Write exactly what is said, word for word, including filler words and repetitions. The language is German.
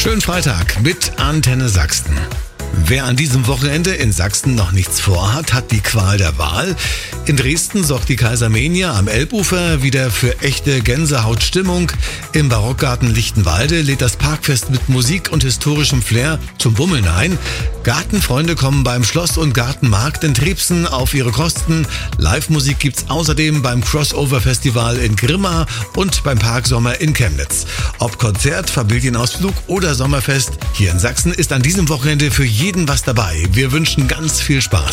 Schönen Freitag mit Antenne Sachsen. Wer an diesem Wochenende in Sachsen noch nichts vorhat, hat die Qual der Wahl. In Dresden sorgt die Kaisermania am Elbufer wieder für echte Gänsehautstimmung. Im Barockgarten Lichtenwalde lädt das Parkfest mit Musik und historischem Flair zum Bummeln ein. Gartenfreunde kommen beim Schloss- und Gartenmarkt in Trebsen auf ihre Kosten. Live-Musik gibt's außerdem beim Crossover-Festival in Grimma und beim Parksommer in Chemnitz. Ob Konzert, Familienausflug oder Sommerfest, hier in Sachsen ist an diesem Wochenende für jeden was dabei. Wir wünschen ganz viel Spaß.